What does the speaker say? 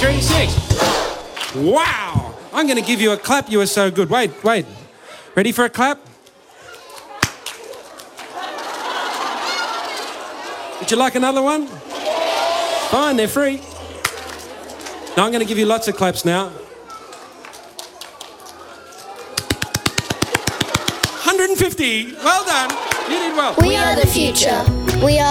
3, 6. Wow. I'm going to give you a clap. You were so good. Wait. Ready for a clap? Would you like another one? Fine, they're free. Now I'm going to give you lots of claps now. 150. Well done. You did well. We are the future. We are